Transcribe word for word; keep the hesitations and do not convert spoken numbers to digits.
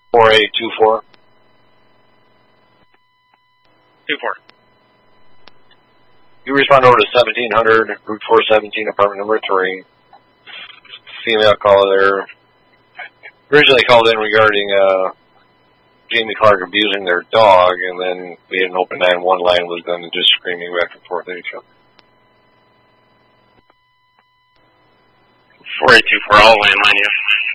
four eight two four. two four. You respond over to seventeen hundred, Route four seventeen, apartment number three. Female caller there. Originally called in regarding uh, Jamie Clark abusing their dog, and then we had an open nine one line with them just screaming back and forth at each other. four eight two four, all landline, yes.